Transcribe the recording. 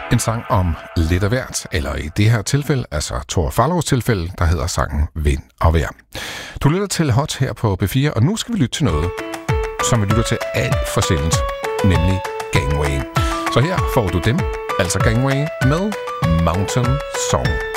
En sang om lidt af hvert, eller i det her tilfælde, altså Thor Farlows tilfælde, der hedder sangen Vind og Vejr. Du lytter til Hot her på B4, og nu skal vi lytte til noget, som vi lytter til alt for sjældent, nemlig Gangway. Så her får du dem, altså Gangway med Mountain Song.